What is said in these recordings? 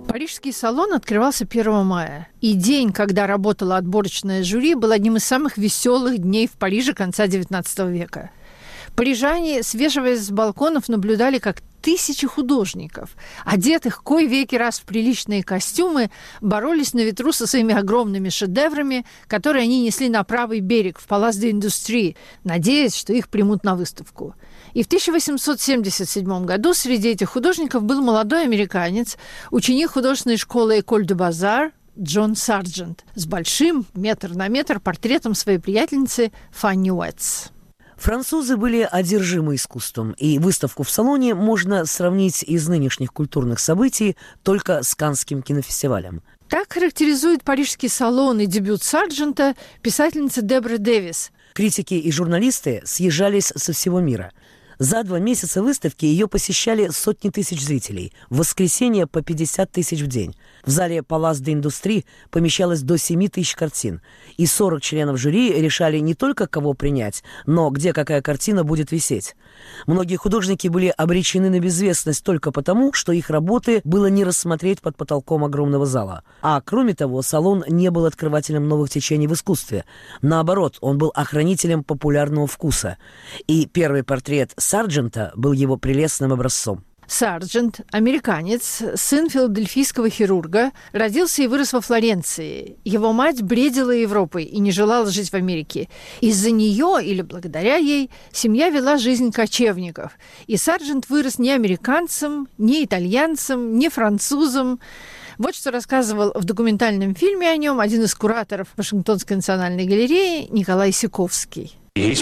Парижский салон открывался 1 мая. И день, когда работало отборочное жюри, был одним из самых веселых дней в Париже конца XIX века. Парижане, свешиваясь с балконов, наблюдали, как тысячи художников, одетых кой-веки раз в приличные костюмы, боролись на ветру со своими огромными шедеврами, которые они несли на правый берег, в Палас де Индустрии, надеясь, что их примут на выставку. И в 1877 году среди этих художников был молодой американец, ученик художественной школы École de Beaux-Arts Джон Сарджент с большим, метр на метр, портретом своей приятельницы Фанни Уэтс. Французы были одержимы искусством, и выставку в салоне можно сравнить из нынешних культурных событий только с Каннским кинофестивалем. Так характеризует парижский салон и дебют Сарджента писательница Дебора Дэвис. Критики и журналисты съезжались со всего мира. За 2 месяца выставки ее посещали сотни тысяч зрителей, в воскресенье по 50 тысяч в день. В зале Палас де Индустрии помещалось до 7 тысяч картин. И 40 членов жюри решали не только кого принять, но где какая картина будет висеть. Многие художники были обречены на безвестность только потому, что их работы было не рассмотреть под потолком огромного зала. А кроме того, салон не был открывателем новых течений в искусстве. Наоборот, он был охранителем популярного вкуса. И первый портрет Сарджента был его прелестным образцом. Сарджент, американец, сын филадельфийского хирурга, родился и вырос во Флоренции. Его мать бредила Европой и не желала жить в Америке. Из-за нее, или благодаря ей, семья вела жизнь кочевников. И Сарджент вырос не американцем, не итальянцем, не французом. Вот что рассказывал в документальном фильме о нем один из кураторов Вашингтонской национальной галереи Николай Сиковский.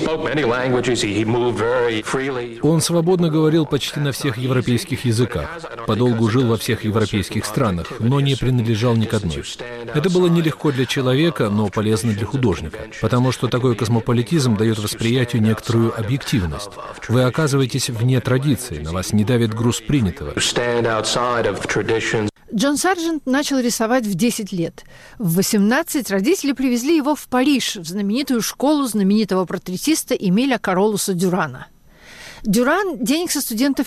Он свободно говорил почти на всех европейских языках, подолгу жил во всех европейских странах, но не принадлежал ни к одной. Это было нелегко для человека, но полезно для художника, потому что такой космополитизм дает восприятию некоторую объективность. Вы оказываетесь вне традиции, на вас не давит груз принятого. Джон Сарджент начал рисовать в 10 лет. В 18 родители привезли его в Париж, в знаменитую школу знаменитого портретиста Эмиля Каролуса Дюрана. Дюран денег со студентов